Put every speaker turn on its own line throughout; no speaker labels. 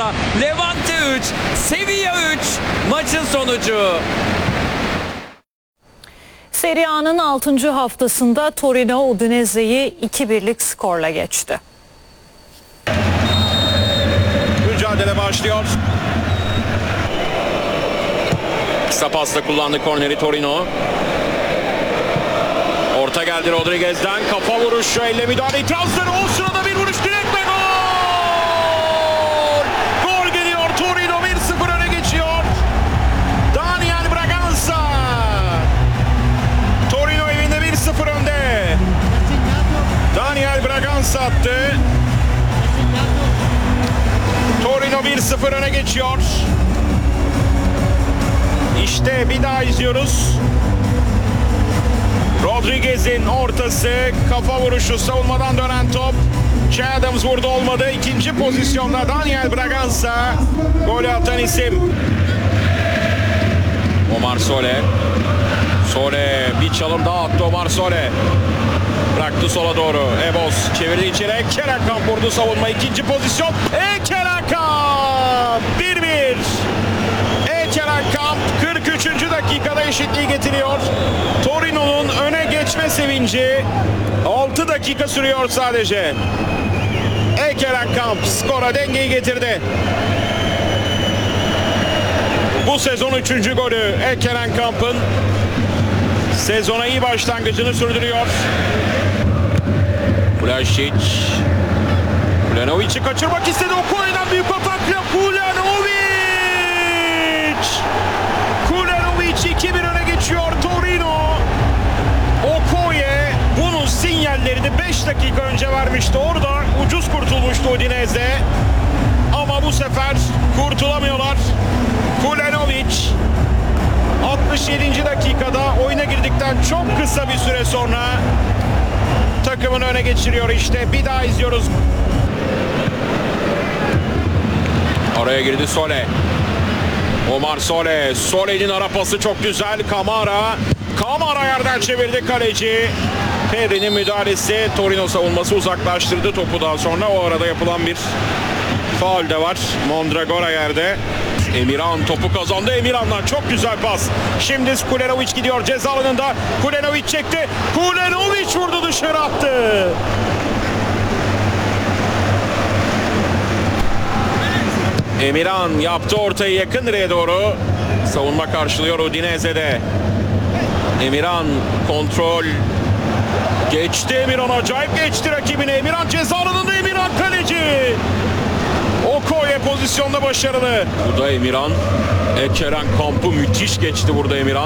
karşısında. Levante 3, Sevilla 3 maçın sonucu.
Serie A'nın 6. haftasında Torino Udinese'yi 2-1'lik skorla geçti.
Mücadele başlıyor. Kısa pasla kullandı korneri Torino. Orta geldi Rodriguez'den. Kafa vuruşu, elle müdahale, itirazları. O sırada bir vuruş, direkt ve gol! Gol geliyor. Torino 1-0 öne geçiyor. Daniel Braganza. Torino evinde 1-0 önde. Daniel Braganza attı. Torino 1-0 öne geçiyor. İşte bir daha izliyoruz. Rodriguez'in ortası, kafa vuruşu, savunmadan dönen top. Che Adams vurdu, olmadı. İkinci pozisyonda Daniel Braganza golü atan isim. Omar Sole. Sole bir çalım daha attı Omar Sole. Bıraktı sola doğru. Ebos çevirdi içeri. Ekerenkamp vurdu savunma. İkinci pozisyon. Ekerenkamp 1-1. Ekerenkamp 43. dakikada eşitliği getiriyor. Torino'nun öne geçme sevinci 6 dakika sürüyor sadece. Ekerenkamp skora dengeyi getirdi. Bu sezon 3. golü Ekerenkamp'ın. Sezona iyi başlangıcını sürdürüyor. Vlašić. Kuljanovic'i kaçırmak istedi. Okoye'den büyük atakla Kuljanović. Kuljanović 2-1 öne geçiyor Torino. Okoye bunun sinyallerini 5 dakika önce vermişti. Orada ucuz kurtulmuştu Udinese. Ama bu sefer kurtulamıyorlar. Kuljanović 67. dakikada oyuna girdikten çok kısa bir süre sonra takımını öne geçiriyor. İşte bir daha izliyoruz. Araya girdi Sole. Omar Sole. Sole'nin ara pası çok güzel. Kamara yerden çevirdi kaleci. Pedri'nin müdahalesi. Torino savunması uzaklaştırdı topu daha sonra. O arada yapılan bir faul de var. Mondragora yerde. Emirhan topu kazandı. Emirhan'dan çok güzel pas. Şimdi Kulenović gidiyor ceza alanında. Kulenović çekti. Kulenović vurdu, dışarı attı. Emirhan yaptı ortayı yakın direğe doğru. Savunma karşılıyor Udinese'de. Emirhan kontrol. Geçti Emirhan, acayip geçti rakibine. Emirhan ceza alanında, Emirhan kaleci. Okoye pozisyonda başarılı. Bu da Emirhan. Ekerenkamp'ı müthiş geçti burada Emirhan.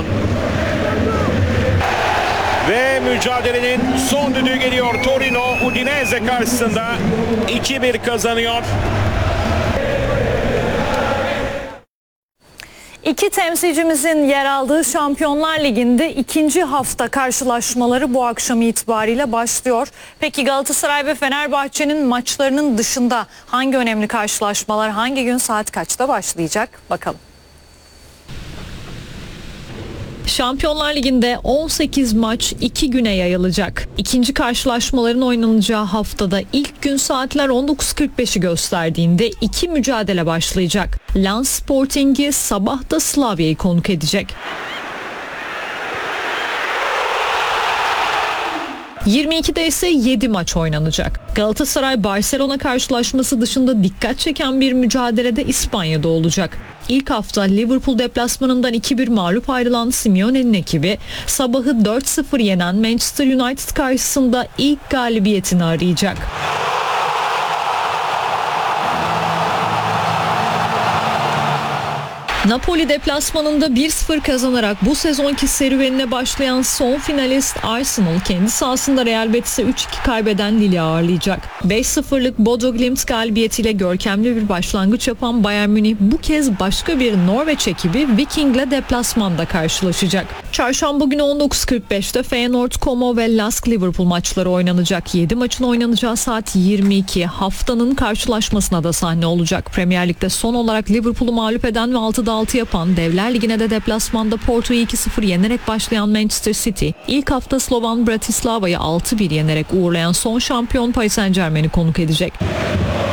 Ve mücadelenin son düdüğü geliyor. Torino Udinese karşısında 2-1 kazanıyor.
İki temsilcimizin yer aldığı Şampiyonlar Ligi'nde 2. hafta karşılaşmaları bu akşam itibariyle başlıyor. Peki Galatasaray ve Fenerbahçe'nin maçlarının dışında hangi önemli karşılaşmalar hangi gün saat kaçta başlayacak? Bakalım. Şampiyonlar Ligi'nde 18 maç 2 güne yayılacak. İkinci karşılaşmaların oynanacağı haftada ilk gün saatler 19.45'i gösterdiğinde 2 mücadele başlayacak. Lens Sporting'i sabah da Slavya'yı konuk edecek. 22'de ise 7 maç oynanacak. Galatasaray-Barcelona karşılaşması dışında dikkat çeken bir mücadelede İspanya'da olacak. İlk hafta Liverpool deplasmanından 2-1 mağlup ayrılan Simeone'nin ekibi sabahı 4-0 yenen Manchester United karşısında ilk galibiyetini arayacak. Napoli deplasmanında 1-0 kazanarak bu sezonki serüvenine başlayan son finalist Arsenal kendi sahasında Real Betis'e 3-2 kaybeden Lille'i ağırlayacak. 5-0'lık Bodo Glimt galibiyetiyle görkemli bir başlangıç yapan Bayern Münih bu kez başka bir Norveç ekibi Viking'le deplasmanda karşılaşacak. Çarşamba günü 19.45'te Feyenoord, Como ve Lask Liverpool maçları oynanacak. 7 maçın oynanacağı saat 22. Haftanın karşılaşmasına da sahne olacak. Premier Lig'de son olarak Liverpool'u mağlup eden ve 6'da 6 yapan, Devler Ligi'ne de deplasmanda Porto'yu 2-0 yenerek başlayan Manchester City, ilk hafta Slovan Bratislava'yı 6-1 yenerek uğurlayan son şampiyon Paris Saint-Germain'i konuk edecek.